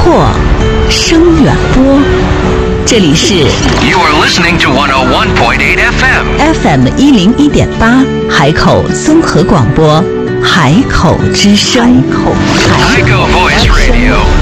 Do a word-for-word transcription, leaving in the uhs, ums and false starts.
阔，声远播。这里是 You are listening to one oh one point eight F M F M 一零一点八海口综合广播，海口之声。 海口 Voice Radio。